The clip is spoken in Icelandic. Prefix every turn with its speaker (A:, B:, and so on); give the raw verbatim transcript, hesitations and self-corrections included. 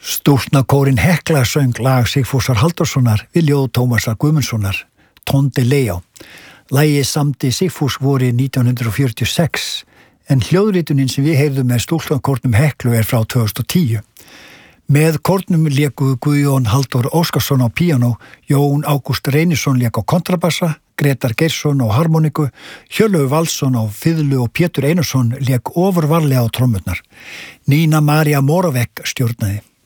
A: Stúlknakórinn Hekla söng lag Sigfúsar Halldórssonar við ljóð Tómasar Guðmundssonar, Tonde Leó. Lagið samdi Sigfús vorið nítján hundrað fjörutíu og sex, en hljóðritunin sem við heyrðum með stúlknakórnum Heklu er frá tvö þúsund og tíu. Með kórnum léku Guðjón Halldór Óskarsson á píanó, Jón Ágúst Reynisson lék á kontrabassa, Grétar Geirsson á harmoniku, Hjörleifur Valsson á fiðlu og Pétur Einarsson lék ofurvarlega á trommurnar. Nína María Moravec stjórnaði.